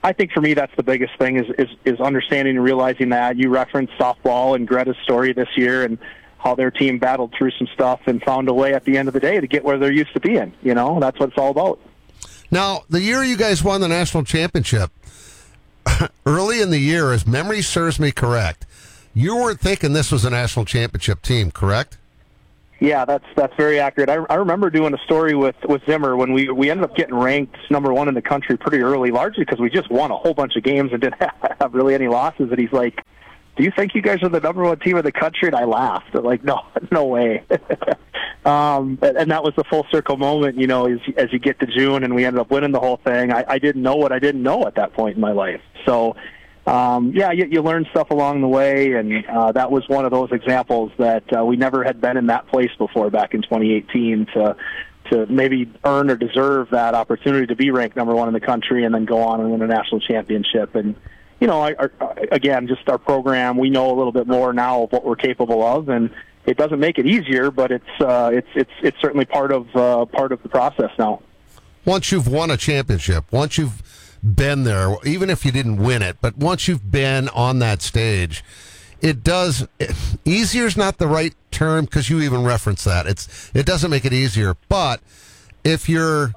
I think for me that's the biggest thing is understanding and realizing that. You referenced softball and Greta's story this year and how their team battled through some stuff and found a way at the end of the day to get where they're used to being. That's what it's all about. Now, the year you guys won the national championship, early in the year, as memory serves me correct, you weren't thinking this was a national championship team, correct? Yeah, that's very accurate. I remember doing a story with Zimmer when we ended up getting ranked number 1 in the country pretty early, largely because we just won a whole bunch of games and didn't have really any losses. And he's like, "Do you think you guys are the number 1 team in the country?" And I laughed. I'm like, no way. And that was the full circle moment, as you get to June and we ended up winning the whole thing. I didn't know what I didn't know at that point in my life. So, you learn stuff along the way, and that was one of those examples that we never had been in that place before back in 2018 to maybe earn or deserve that opportunity to be ranked number 1 in the country and then go on and win a national championship. And, again, just our program, we know a little bit more now of what we're capable of, and it doesn't make it easier, but it's certainly part of the process now. Once you've won a championship, once you've been there, even if you didn't win it, but once you've been on that stage, easier is not the right term because you even referenced that. It doesn't make it easier, but if you're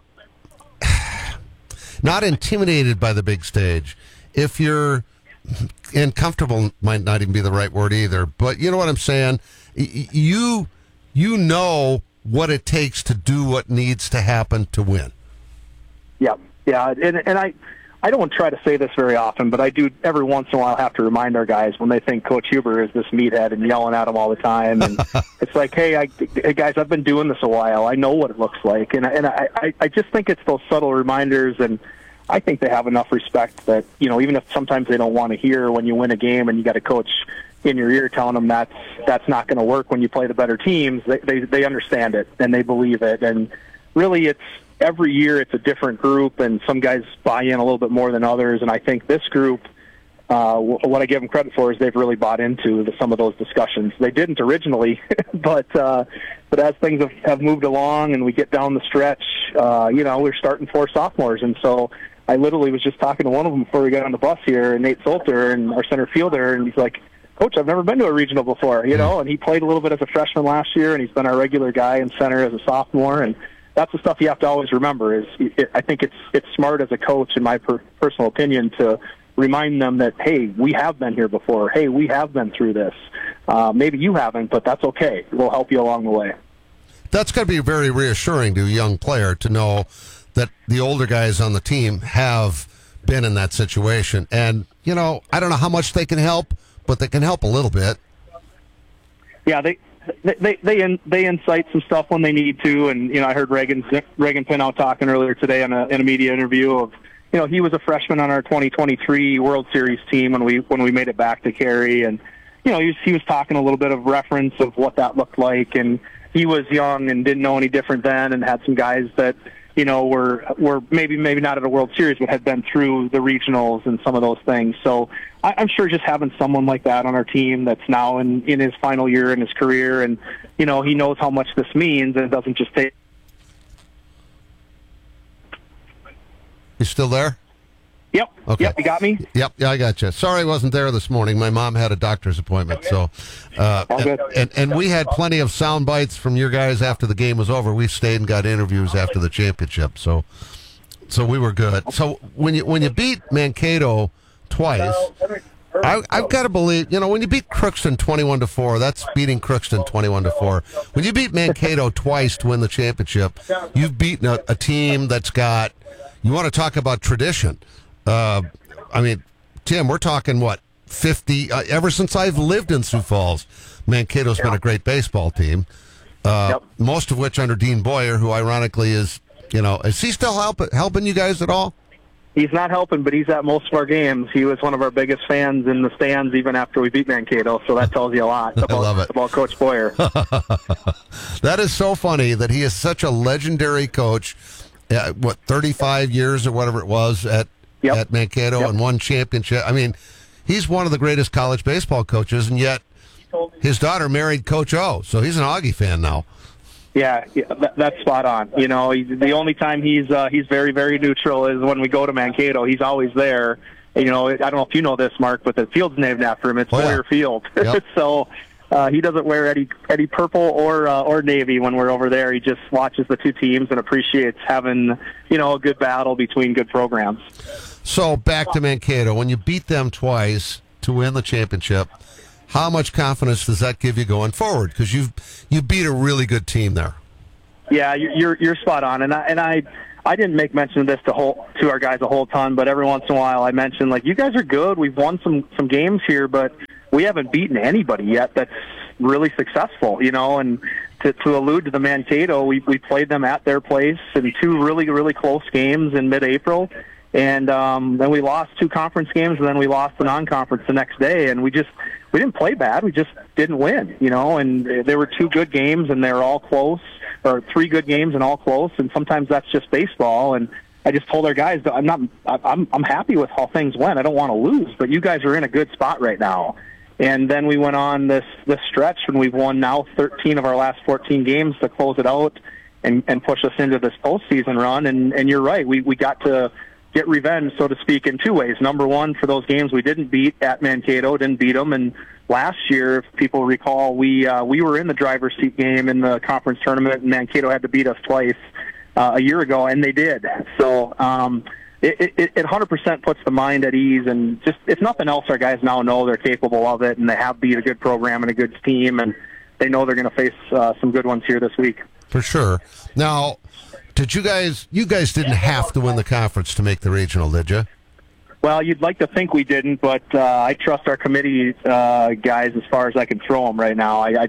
not intimidated by the big stage, if you're uncomfortable, might not even be the right word either, but you know what I'm saying? You know what it takes to do what needs to happen to win. Yeah, and I don't try to say this very often, but I do every once in a while have to remind our guys when they think Coach Huber is this meathead and yelling at them all the time. And it's like, hey, guys, I've been doing this a while. I know what it looks like. And I just think it's those subtle reminders, and I think they have enough respect that, even if sometimes they don't want to hear when you win a game and you got a coach in your ear telling them that's not going to work when you play the better teams, they understand it and they believe it. And really every year it's a different group, and some guys buy in a little bit more than others. And I think this group, what I give them credit for is they've really bought into some of those discussions. They didn't originally, but as things have moved along and we get down the stretch, we're starting 4 sophomores. And so I literally was just talking to one of them before we got on the bus here, Nate Solter, and our center fielder, and he's like, "Coach, I've never been to a regional before," and he played a little bit as a freshman last year, and he's been our regular guy in center as a sophomore. And that's the stuff you have to always remember. I think it's smart as a coach, in my personal opinion, to remind them that, hey, we have been here before. Hey, we have been through this. Maybe you haven't, but that's okay. We'll help you along the way. That's got to be very reassuring to a young player to know that the older guys on the team have been in that situation. And, I don't know how much they can help, but they can help a little bit. Yeah, they incite some stuff when they need to, and I heard Reagan Pinow talking earlier today in a media interview of he was a freshman on our 2023 World Series team when we made it back to Cary, and he was talking a little bit of reference of what that looked like, and he was young and didn't know any different then, and had some guys that were maybe not at a World Series, but had been through the regionals and some of those things. So I'm sure just having someone like that on our team that's now in his final year in his career, and he knows how much this means, and it doesn't just take. You still there? Yep. Okay. Yep, you got me? Yep, yeah, I got you. Sorry I wasn't there this morning. My mom had a doctor's appointment, so all good. And we had plenty of sound bites from your guys after the game was over. We stayed and got interviews after the championship, so we were good. So when you beat Mankato twice, I've got to believe, when you beat Crookston 21-4, that's beating Crookston 21-4. When you beat Mankato twice to win the championship, you've beaten a team that's got. You want to talk about tradition? Tim, we're talking, 50? Ever since I've lived in Sioux Falls, Mankato's been a great baseball team, most of which under Dean Boyer, who ironically is he still helping you guys at all? He's not helping, but he's at most of our games. He was one of our biggest fans in the stands even after we beat Mankato, so that tells you a lot about Coach Boyer. That is so funny that he is such a legendary coach. 35 years or whatever it was at Mankato and won championship. He's one of the greatest college baseball coaches, and yet his daughter married Coach O, so he's an Augie fan now. Yeah, that's spot on. You know, the only time he's very, very neutral is when we go to Mankato. He's always there. You know, I don't know if you know this, Mark, but the field's named after him. It's Boyer Field. Yep. So he doesn't wear any purple or navy when we're over there. He just watches the two teams and appreciates having, you know, a good battle between good programs. So back to Mankato. When you beat them twice to win the championship, how much confidence does that give you going forward? Because you beat a really good team there. Yeah, you're spot on, and I didn't make mention of this to our guys a whole ton, but every once in a while I mention, like, you guys are good. We've won some games here, but we haven't beaten anybody yet that's really successful, you know. And to allude to the Mankato, we played them at their place in two really, really close games in mid-April. And then we lost two conference games, and then we lost the non-conference the next day. And we didn't play bad. We just didn't win, you know. And there were two good games, and they were all close, or three good games and all close. And sometimes that's just baseball. And I just told our guys that I'm happy with how things went. I don't want to lose, but you guys are in a good spot right now. And then we went on this stretch when we've won now 13 of our last 14 games to close it out and push us into this postseason run. And you're right, we got to get revenge, so to speak, in two ways. Number one, for those games we didn't beat at Mankato, didn't beat them. And last year, if people recall, we were in the driver's seat game in the conference tournament, and Mankato had to beat us twice a year ago, and they did. So it 100% puts the mind at ease, and just, if nothing else, our guys now know they're capable of it, and they have beat a good program and a good team, and they know they're going to face some good ones here this week. For sure. Now, you guys didn't have to win the conference to make the regional, did you? Well, you'd like to think we didn't, but I trust our committee guys as far as I can throw them right now. I'll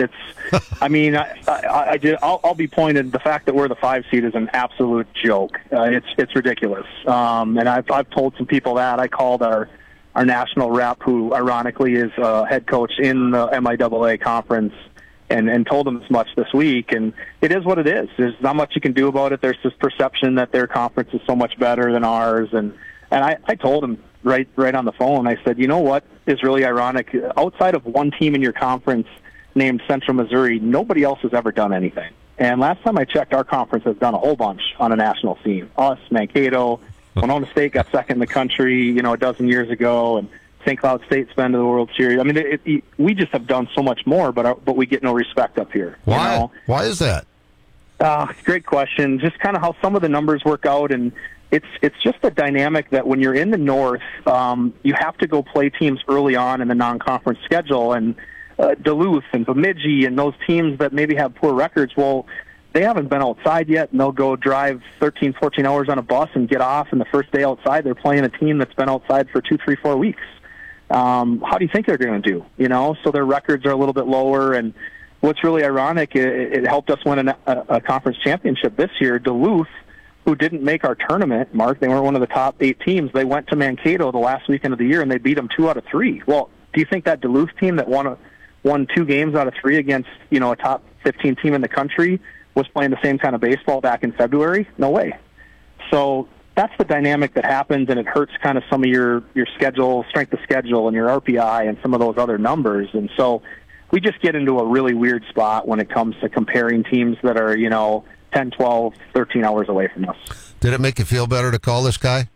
be pointed. The fact that we're the 5 seed is an absolute joke. It's ridiculous. And I've told some people that. I called our national rep, who ironically is head coach in the MIAA conference, and told them as much this week. And it is what it is. There's not much you can do about it. There's this perception that their conference is so much better than ours. And I told him right on the phone, I said, you know what is really ironic? Outside of one team in your conference named Central Missouri, nobody else has ever done anything. And last time I checked, our conference has done a whole bunch on a national scene. Us, Mankato, Winona State got second in the country, you know, a dozen years ago, and St. Cloud State's been to the World Series. I mean, we just have done so much more, but we get no respect up here. Why? You know? Why is that? Great question. Just kind of how some of the numbers work out, and it's just a dynamic that when you're in the North, you have to go play teams early on in the non-conference schedule, and Duluth and Bemidji and those teams that maybe have poor records, well, they haven't been outside yet, and they'll go drive 13, 14 hours on a bus and get off, and the first day outside they're playing a team that's been outside for 2, 3, 4 weeks. How do you think they're going to do? You know, so their records are a little bit lower. And what's really ironic, it helped us win a conference championship this year. Duluth, who didn't make our tournament, Mark, they weren't one of the top 8 teams. They went to Mankato the last weekend of the year, and they beat them 2 out of 3. Well, do you think that Duluth team that won 2 games out of 3 against, you know, a top 15 team in the country was playing the same kind of baseball back in February? No way. So that's the dynamic that happens, and it hurts kind of some of your schedule, strength of schedule, and your RPI and some of those other numbers. And so we just get into a really weird spot when it comes to comparing teams that are, you know, 10, 12, 13 hours away from us. Did it make you feel better to call this guy?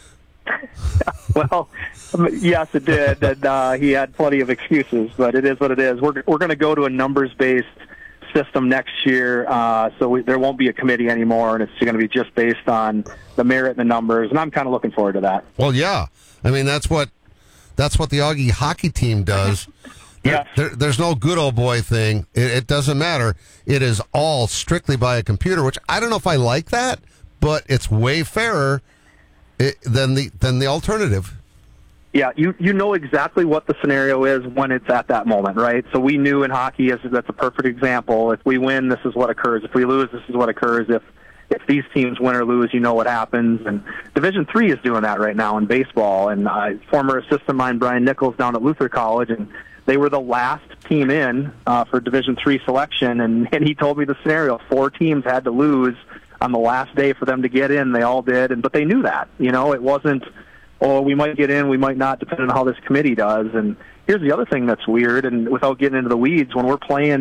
Well, yes, it did. And he had plenty of excuses, but it is what it is. We're going to go to a numbers-based system next year, so there won't be a committee anymore, and it's going to be just based on the merit and the numbers, and I'm kind of looking forward to that. Well, yeah. I mean, that's what the Augie hockey team does. Yeah. There's no good old boy thing. It doesn't matter. It is all strictly by a computer, which I don't know if I like that, but it's way fairer than the alternative. Yeah, you know exactly what the scenario is when it's at that moment, right? So we knew in hockey, that's a perfect example. If we win, this is what occurs. If we lose, this is what occurs. If these teams win or lose, you know what happens. And Division III is doing that right now in baseball. And former assistant of mine, Brian Nichols, down at Luther College, and they were the last team in for Division III selection. And he told me the scenario. 4 teams had to lose on the last day for them to get in. They all did, but they knew that. You know, it wasn't, oh, we might get in, we might not, depending on how this committee does. And here's the other thing that's weird, and without getting into the weeds, when we're playing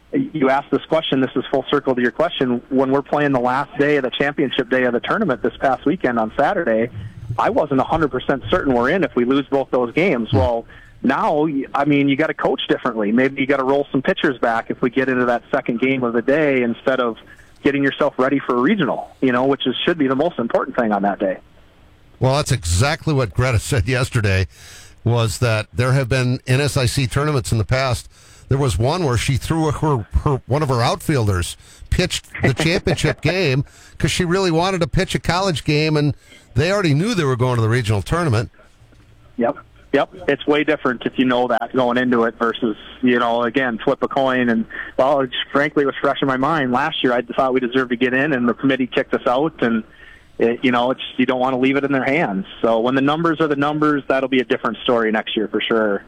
you asked this question. This is full circle to your question. When we're playing the last day of the championship day of the tournament this past weekend on Saturday, I wasn't 100% certain we're in if we lose both those games. Well, now, I mean, you got to coach differently. Maybe you got to roll some pitchers back if we get into that second game of the day instead of getting yourself ready for a regional, which should be the most important thing on that day. Well, that's exactly what Greta said yesterday, was that there have been NSIC tournaments in the past. There was one where she threw one of her outfielders, pitched the championship game because she really wanted to pitch a college game, and they already knew they were going to the regional tournament. Yep. It's way different if you know that going into it versus, again, flip a coin. And, well, frankly, it was fresh in my mind. Last year I thought we deserved to get in, and the committee kicked us out, and, you don't want to leave it in their hands. So when the numbers are the numbers, that'll be a different story next year for sure.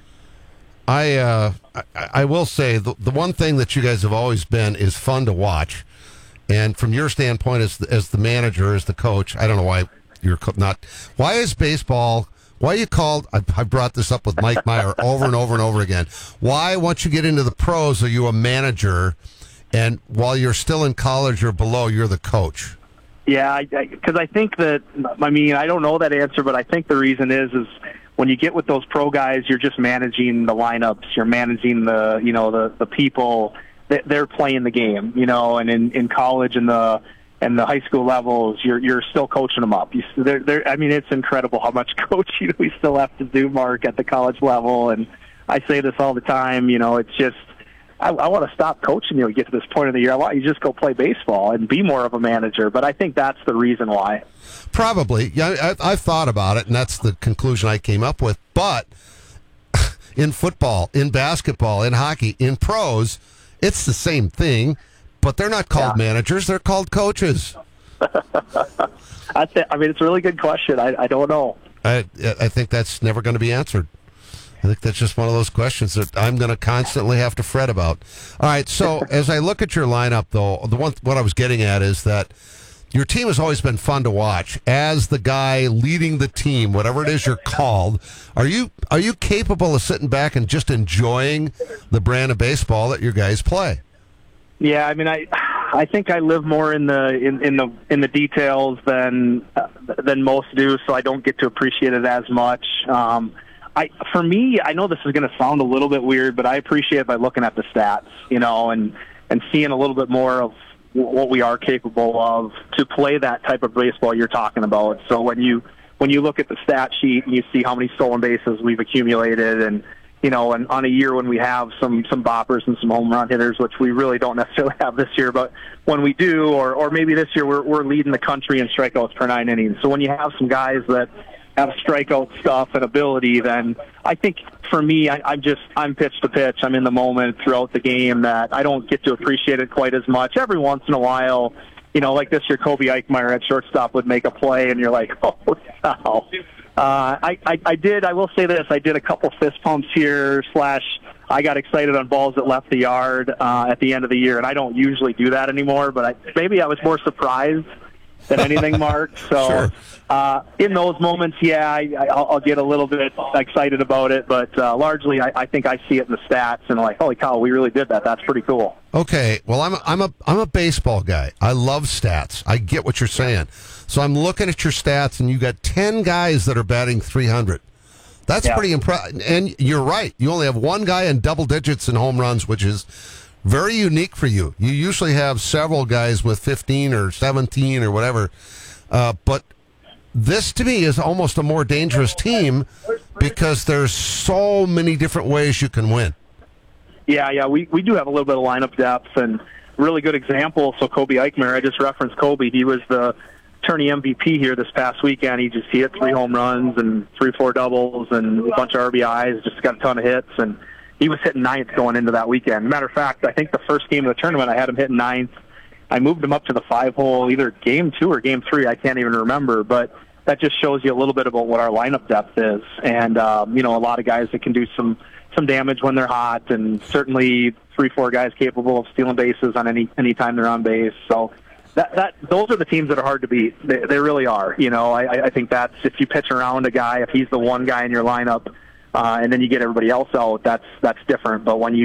I will say the one thing that you guys have always been is fun to watch. And from your standpoint as the manager, as the coach, I don't know why you're not. Why is baseball... Why are you called? I brought this up with Mike Meyer over and over and over again. Why, once you get into the pros, are you a manager, and while you're still in college or below, you're the coach? Yeah, because I think that, I don't know that answer, but I think the reason is when you get with those pro guys, you're just managing the lineups, you're managing the people that they're playing the game, and in college and the high school levels, you're still coaching them up. It's incredible how much coaching we still have to do, Mark, at the college level. And I say this all the time. It's just I want to stop coaching you. Get to this point of the year, I want you to just go play baseball and be more of a manager. But I think that's the reason why. Probably, yeah. I've thought about it, and that's the conclusion I came up with. But in football, in basketball, in hockey, in pros, it's the same thing. But they're not called managers; they're called coaches. That's it. It's a really good question. I don't know. I think that's never going to be answered. I think that's just one of those questions that I'm going to constantly have to fret about. All right. So as I look at your lineup, though, what I was getting at is that your team has always been fun to watch. As the guy leading the team, whatever it is you're called, are you capable of sitting back and just enjoying the brand of baseball that your guys play? Yeah, I think I live more in the details than most do, so I don't get to appreciate it as much. For me, I know this is going to sound a little bit weird, but I appreciate it by looking at the stats, and seeing a little bit more of what we are capable of to play that type of baseball you're talking about. So when you look at the stat sheet and you see how many stolen bases we've accumulated, and and on a year when we have some boppers and some home run hitters, which we really don't necessarily have this year, but when we do, or maybe this year we're leading the country in strikeouts per 9 innings. So when you have some guys that have strikeout stuff and ability, then I think for me, I'm pitch to pitch. I'm in the moment throughout the game that I don't get to appreciate it quite as much. Every once in a while, like this year, Kobe Eichmeyer at shortstop would make a play, and you're like, oh, wow. I will say this, I did a couple fist pumps here / I got excited on balls that left the yard at the end of the year, and I don't usually do that anymore, but maybe I was more surprised than anything, Mark. So sure. In those moments, I'll get a little bit excited about it, but largely I think I see it in the stats and like, holy cow, we really did that. That's pretty cool. Okay, well, I'm a baseball guy. I love stats. I get what you're saying. So I'm looking at your stats, and you got 10 guys that are batting 300. That's pretty impressive. And you're right. You only have one guy in double digits in home runs, which is very unique for you. You usually have several guys with 15 or 17 or whatever. But this, to me, is almost a more dangerous team because there's so many different ways you can win. Yeah, we do have a little bit of lineup depth, and really good example. So Kobe Eichmeyer, I just referenced Kobe. He was the tourney MVP here this past weekend. He hit 3 home runs and 3-4 doubles and a bunch of RBIs, just got a ton of hits, and he was hitting 9th going into that weekend. Matter of fact, I think the first game of the tournament I had him hitting 9th. I moved him up to the 5-hole, either game 2 or game 3, I can't even remember, but that just shows you a little bit about what our lineup depth is. And, a lot of guys that can do some damage when they're hot, and certainly 3-4 guys capable of stealing bases on any time they're on base. So those are the teams that are hard to beat. They really are. I think that's, if you pitch around a guy, if he's the one guy in your lineup, and then you get everybody else out, that's different. But when you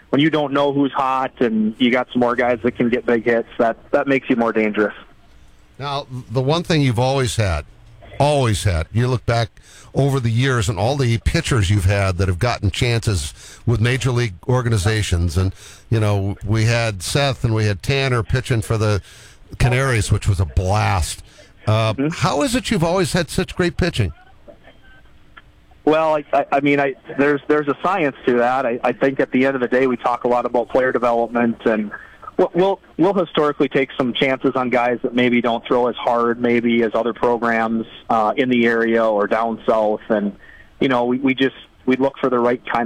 when you don't know who's hot and you got some more guys that can get big hits, that makes you more dangerous. Now, the one thing you've always had, you look back over the years and all the pitchers you've had that have gotten chances with major league organizations, and we had Seth and we had Tanner pitching for the Canaries, which was a blast. How is it you've always had such great pitching? Well, there's a science to that. I think at the end of the day, we talk a lot about player development, and we'll historically take some chances on guys that maybe don't throw as hard maybe as other programs in the area or down south, and we look for the right kind